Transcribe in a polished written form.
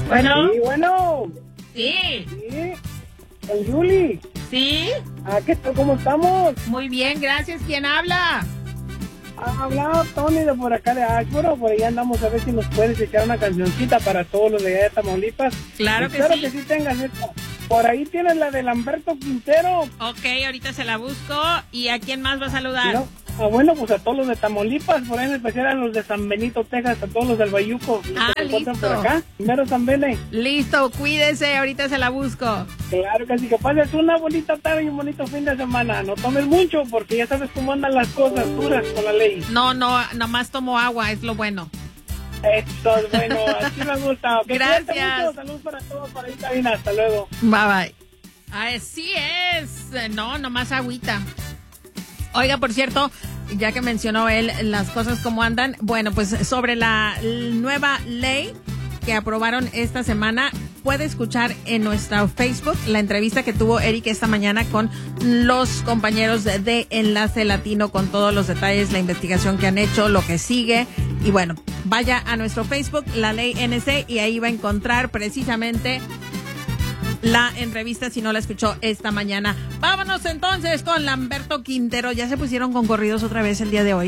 Bueno. Sí, bueno. Sí. Sí. El Yuli. Sí. ¿Qué tal? ¿Cómo estamos? Muy bien, gracias. ¿Quién habla? Hablaba Tony de por acá de Ashboro. Por ahí andamos a ver si nos puedes echar una cancioncita para todos los de allá de Tamaulipas. Claro que Espero sí. que sí tengas esto. Por ahí tienes la de Lamberto Quintero. Ok, ahorita se la busco. ¿Y a quién más va a saludar? ¿No? Bueno, pues a todos los de Tamaulipas, por ahí en especial a los de San Benito, Texas, a todos los del Bayuco. Los que se encuentran listo. por acá. Primero San Bene. Listo, cuídese, ahorita se la busco. Claro que sí, que pases una bonita tarde y un bonito fin de semana. No tomes mucho porque ya sabes cómo andan las cosas duras con la ley. No, nomás tomo agua, es lo bueno. Esto es bueno, así me gusta. Que Gracias. cuídate mucho. Salud para todos, para ahí, Karina. Hasta luego. Bye, bye. Así es. No, nomás agüita. Oiga, por cierto, ya que mencionó él las cosas como andan, bueno, pues sobre la nueva ley que aprobaron esta semana, puede escuchar en nuestro Facebook la entrevista que tuvo Eric esta mañana con los compañeros de Enlace Latino, con todos los detalles, la investigación que han hecho, lo que sigue. Y bueno, vaya a nuestro Facebook, La Ley NC, y ahí va a encontrar precisamente la entrevista si no la escuchó esta mañana. Vámonos entonces con Lamberto Quintero. Ya se pusieron con corridos otra vez el día de hoy.